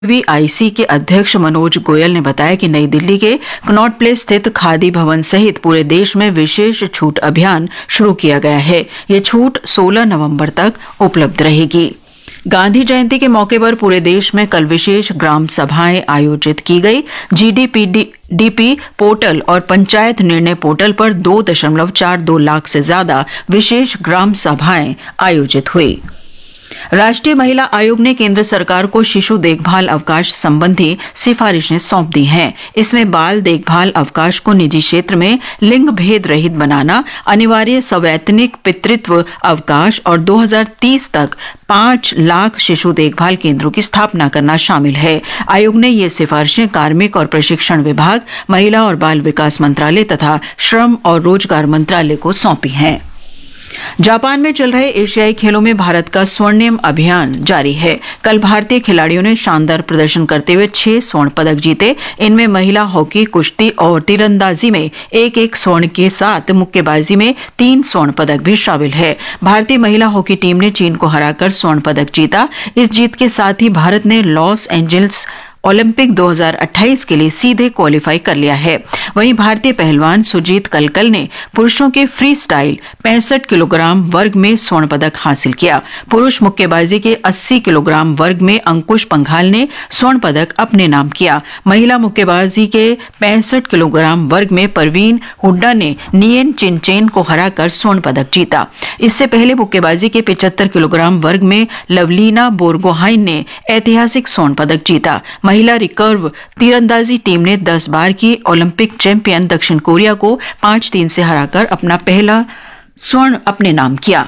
वीआईसी के अध्यक्ष मनोज गोयल ने बताया कि नई दिल्ली के कनॉट प्लेस स्थित खादी भवन सहित पूरे देश में विशेष छूट अभियान शुरू किया गया है। ये छूट 16 नवंबर तक उपलब्ध रहेगी। गांधी जयंती के मौके पर पूरे देश में कल विशेष ग्राम सभाएं आयोजित की गई। जीडीपी पोर्टल और पंचायत निर्णय पोर्टल पर 2.42 लाख से ज्यादा विशेष ग्राम सभाएं आयोजित हुई। राष्ट्रीय महिला आयोग ने केंद्र सरकार को शिशु देखभाल अवकाश संबंधी सिफारिशें सौंप दी हैं। इसमें बाल देखभाल अवकाश को निजी क्षेत्र में लिंग भेद रहित बनाना, अनिवार्य सवैतनिक पितृत्व अवकाश और 2030 तक 5 लाख शिशु देखभाल केंद्रों की स्थापना करना शामिल है। आयोग ने ये सिफारिशें कार्मिक और प्रशिक्षण विभाग, महिला और बाल विकास मंत्रालय तथा श्रम और रोजगार मंत्रालय को सौंपी हैं। जापान में चल रहे एशियाई खेलों में भारत का स्वर्णिम अभियान जारी है। कल भारतीय खिलाड़ियों ने शानदार प्रदर्शन करते हुए 6 स्वर्ण पदक जीते। इनमें महिला हॉकी, कुश्ती और तीरंदाजी में 1-1 स्वर्ण के साथ मुक्केबाजी में 3 स्वर्ण पदक भी शामिल है। भारतीय महिला हॉकी टीम ने चीन को हराकर स्वर्ण पदक जीता। इस जीत के साथ ही भारत ने लॉस एंजल्स ओलंपिक 2028 के लिए सीधे क्वालिफाई कर लिया है। वहीं भारतीय पहलवान सुजीत कलकल ने पुरुषों के फ्री स्टाइल 65 किलोग्राम वर्ग में स्वर्ण पदक हासिल किया। पुरुष मुक्केबाजी के 80 किलोग्राम वर्ग में अंकुश पंघाल ने स्वर्ण पदक अपने नाम किया। महिला मुक्केबाजी के 65 किलोग्राम वर्ग में परवीन हुड्डा ने नियन चिनचेन को हराकर स्वर्ण पदक जीता। इससे पहले मुक्केबाजी के 75 किलोग्राम वर्ग में लवलीना बोरगोहाइन ने ऐतिहासिक स्वर्ण पदक जीता। महिला रिकर्व तीरंदाजी टीम ने 10 बार की ओलंपिक चैंपियन दक्षिण कोरिया को 5-3 से हराकर अपना पहला स्वर्ण अपने नाम किया।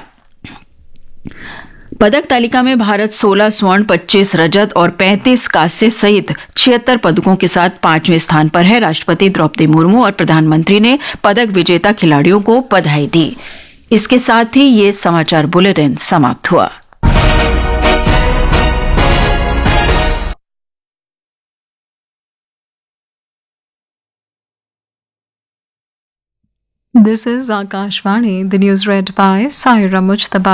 पदक तालिका में भारत 16 स्वर्ण, 25 रजत और 35 कांस्य सहित 76 पदकों के साथ 5वें स्थान पर है। राष्ट्रपति द्रौपदी मुर्मू और प्रधानमंत्री ने पदक विजेता खिलाड़ियों को बधाई दी। इसके साथ ही ये समाचार बुलेटिन समाप्त हुआ। This is Akashvani, the news read by Saira Mujtaba.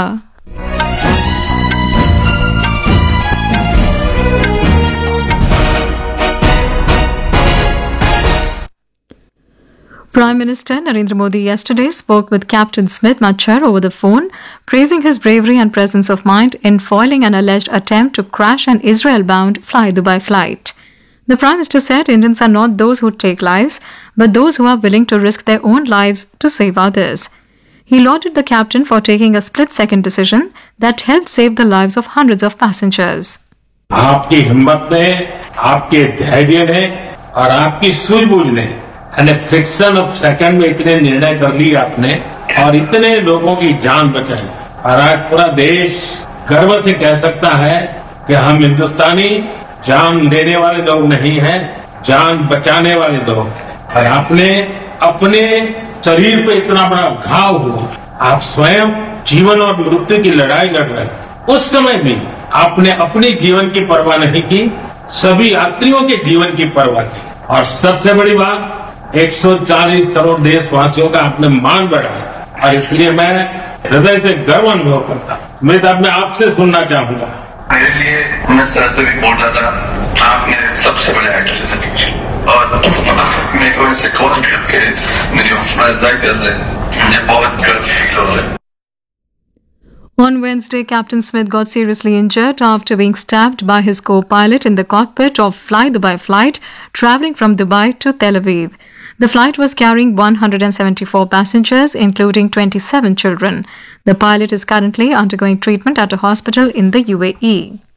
Prime Minister Narendra Modi yesterday spoke with Captain Smith Machar over the phone, praising his bravery and presence of mind in foiling an alleged attempt to crash an Israel-bound Fly Dubai flight. The Prime Minister said Indians are not those who take lives, but those who are willing to risk their own lives to save others. He lauded the captain for taking a split-second decision that helped save the lives of hundreds of passengers. आपकी हिम्मत ने, आपके धैर्य ने और आपकी सूझबूझ ने यानी फ्रिक्शन ऑफ सेकंड में इतने निर्णय कर लिए आपने और इतने लोगों की जान बचाई। और आज पूरा देश गर्व से कह सकता है कि हम हिंदुस्तानी जान देने वाले लोग नहीं हैं, जान बचाने वाले लोग हैं। और आपने अपने शरीर पे इतना बड़ा घाव हुआ, आप स्वयं जीवन और मृत्यु की लड़ाई लड़ रहे थे। उस समय भी आपने अपने जीवन की परवाह नहीं की, सभी यात्रियों के जीवन की परवाह की। और सबसे बड़ी बात, 140 करोड़ देशवासियों का आपने मान बढ़ाया। और इसलिए मैं हृदय से गर्व अनुभव करता हूं। मैं आपसे सुनना चाहूंगा। मेरे लिए मैं सर से भी बोल रहा था, आप मेरे सबसे बड़े एक्टर से और मेरे को ऐसे कॉल करके मेरी हौसला अफजाई कर रहे हैं। मुझे बहुत गर्व फील हो रहा है। On Wednesday, Captain Smith got seriously injured after being stabbed by his co-pilot in the cockpit of Fly Dubai flight traveling from Dubai to Tel Aviv. The flight was carrying 174 passengers, including 27 children. The pilot is currently undergoing treatment at a hospital in the UAE.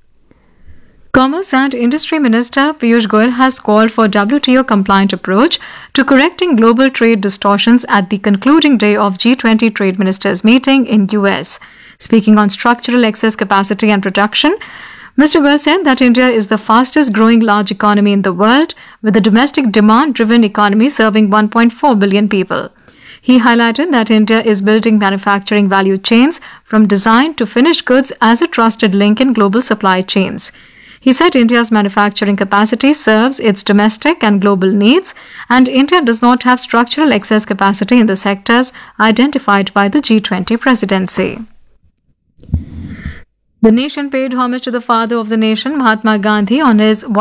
Commerce and Industry Minister Piyush Goyal has called for WTO-compliant approach to correcting global trade distortions at the concluding day of G20 Trade Ministers meeting in US. Speaking on structural excess capacity and production, Mr. Goyal said that India is the fastest growing large economy in the world, with a domestic demand-driven economy serving 1.4 billion people. He highlighted that India is building manufacturing value chains from design to finished goods as a trusted link in global supply chains. He said India's manufacturing capacity serves its domestic and global needs, and India does not have structural excess capacity in the sectors identified by the G20 presidency. The nation paid homage to the father of the nation, Mahatma Gandhi, on his